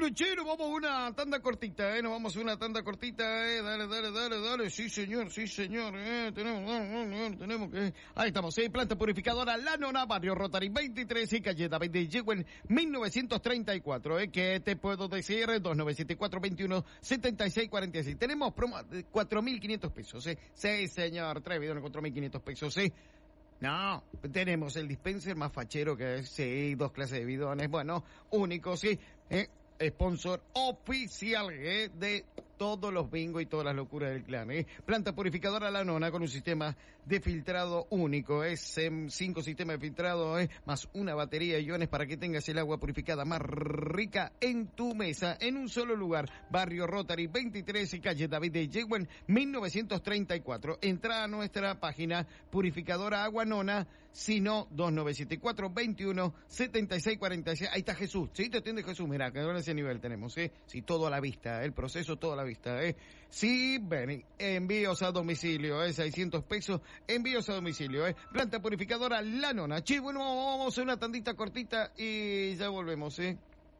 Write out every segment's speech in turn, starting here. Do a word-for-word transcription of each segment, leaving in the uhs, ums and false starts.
Bueno, che, nos vamos a una tanda cortita, eh, nos vamos a una tanda cortita, eh, dale, dale, dale, dale, sí señor, sí señor, eh, tenemos, tenemos que, ahí estamos, eh, planta purificadora La Nona, barrio Rotary veintitrés y calle David de Yegüen, mil novecientos treinta y cuatro, eh, ¿qué te puedo decir? dos nueve siete cuatro, veintiuno, setenta y seis cuarenta y seis, tenemos promo de cuatro mil quinientos pesos, eh, sí señor, tres videos de cuatro mil quinientos pesos, eh. No, tenemos el dispenser más fachero que es, sí, dos clases de bidones, bueno, único, sí, eh, sponsor oficial eh, de todos los bingos y todas las locuras del clan, eh. Planta purificadora La Nona con un sistema de filtrado único, es eh, cinco sistemas de filtrado, eh, más una batería de iones para que tengas el agua purificada más rica en tu mesa, en un solo lugar, barrio Rotary veintitrés y calle David de Yegüen, mil novecientos treinta y cuatro. Entra a nuestra página purificadora Agua Nona, sino dos nueve siete cuatro, veintiuno, setenta y seis cuarenta y seis. Ahí está Jesús, sí, te atiende Jesús, mira, que en ese nivel tenemos, eh, sí, todo a la vista, el proceso todo a la vista, eh. Sí, ven, envíos a domicilio, eh, seiscientos pesos, envíos a domicilio, eh. Planta purificadora La Nona. Che, bueno, vamos a una tandita cortita y ya volvemos, eh.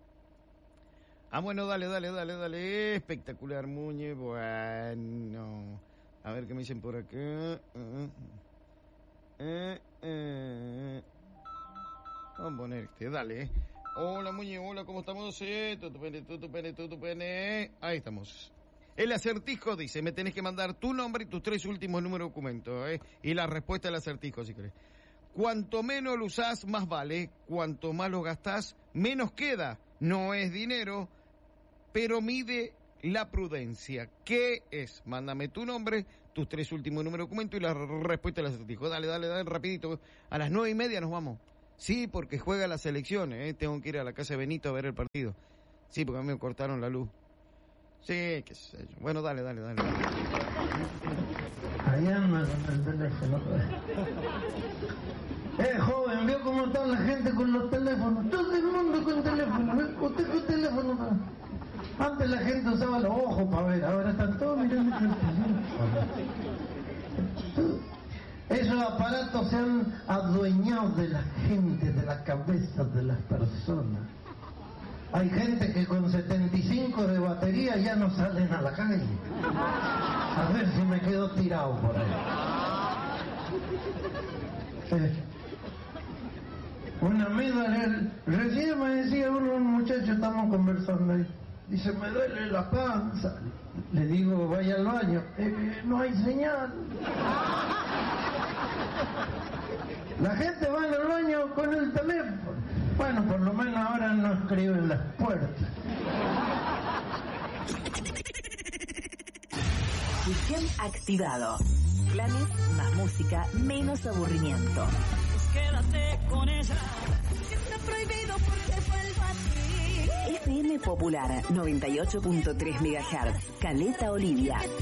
Ah, bueno, dale, dale, dale, dale, espectacular, Muñe, bueno. A ver qué me dicen por acá. Uh, eh, eh. Vamos a poner este, dale, eh. Hola, Muñe, hola, ¿cómo estamos? Eh, tu, tu, pene, tu, tu, pene, tu, tu, pene. Ahí estamos. El acertijo dice, me tenés que mandar tu nombre y tus tres últimos números de documento, ¿eh? Y la respuesta del acertijo, si querés. Cuanto menos lo usás, más vale. Cuanto más lo gastás, menos queda. No es dinero, pero mide la prudencia. ¿Qué es? Mándame tu nombre, tus tres últimos números de documento y la respuesta del acertijo. Dale, dale, dale, rapidito. A las nueve y media nos vamos. Sí, porque juega la selección, ¿eh? Tengo que ir a la casa de Benito a ver el partido. Sí, porque a mí me cortaron la luz. Sí, qué sé yo. Bueno, dale, dale, dale. Allá anda con el teléfono. Eh, joven, ¿vio cómo está la gente con los teléfonos? Todo el mundo con teléfono, ¿eh? Usted con teléfono. Para... Antes la gente usaba los ojos para ver, ahora están todos mirando el teléfono. Esos aparatos se han adueñado de la gente, de la cabeza de las personas. Hay gente que con setenta y cinco de batería ya no salen a la calle. A ver si me quedo tirado por ahí. Eh. Una amiga, recién me decía uno, un muchacho, estamos conversando ahí. Dice, me duele la panza. Le digo, vaya al baño. Eh, no hay señal. La gente va al baño con el teléfono. Bueno, por lo menos ahora no escriben las puertas. Weekend activado. Planes más música, menos aburrimiento. Pues quédate con ella. Está prohibido porque vuelvo a ti. F M Popular noventa y ocho punto tres megahertz. Caleta Olivia.